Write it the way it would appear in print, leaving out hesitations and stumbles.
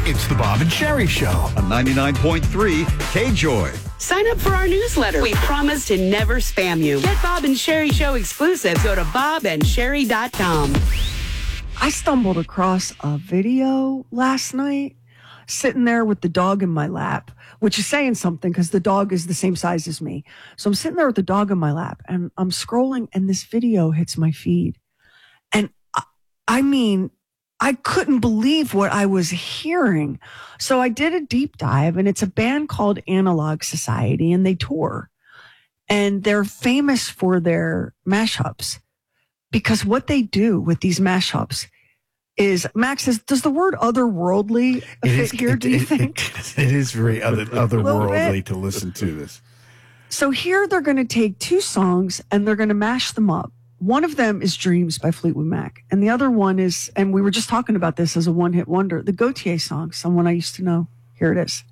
It's the Bob and Sherry Show on 99.3 KJOY. Sign up for our newsletter. We promise to never spam you. Get Bob and Sherry Show exclusives. Go to bobandsherry.com. I stumbled across a video last night, sitting there with the dog in my lap, which is saying something because the dog is the same size as me. So I'm sitting there with the dog in my lap and I'm scrolling and this video hits my feed. And I mean, I couldn't believe what I was hearing. So I did a deep dive, and it's a band called Analog Society, and they tour. And they're famous for their mashups, because what they do with these mashups is, Max says, does the word otherworldly fit here, do you think? It is very otherworldly to listen to this. So here they're going to take two songs and they're going to mash them up. One of them is Dreams by Fleetwood Mac. And the other one is, and we were just talking about this as a one-hit wonder, the Gautier song, Someone I Used to Know. Here it is.